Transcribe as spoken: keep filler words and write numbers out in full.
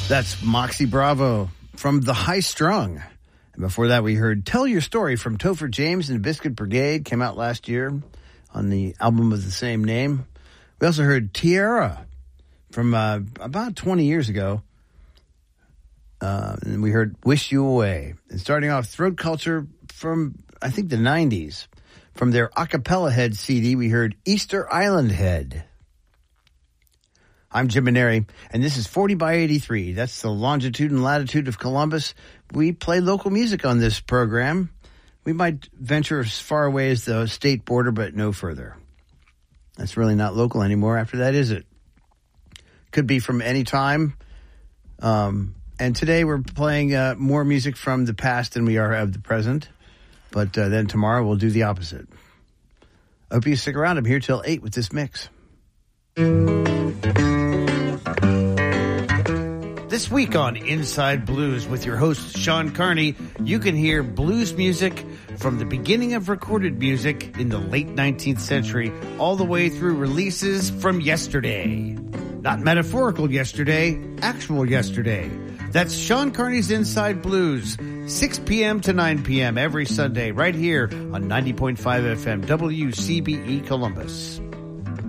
That's Moxie Bravo from The High Strung. And before that, we heard Tell Your Story from Topher James and the Biscuit Brigade. Came out last year on the album of the same name. We also heard Tierra from uh, about twenty years ago. Uh, and we heard Wish You Away. And starting off, Throat Culture from, I think, the nineties. From their Acapella Head C D, we heard Easter Island Head. I'm Jim Maneri, and this is forty by eighty-three. That's the longitude and latitude of Columbus. We play local music on this program. We might venture as far away as the state border, but no further. That's really not local anymore after that, is it? Could be from any time. Um, and today we're playing uh, more music from the past than we are of the present. But uh, then tomorrow we'll do the opposite. I hope you stick around. I'm here till eight with this mix. This week on Inside Blues with your host, Sean Carney, you can hear blues music from the beginning of recorded music in the late nineteenth century all the way through releases from yesterday. Not metaphorical yesterday, actual yesterday. That's Sean Carney's Inside Blues, six p.m. to nine p.m. every Sunday right here on ninety point five F M W C B E Columbus.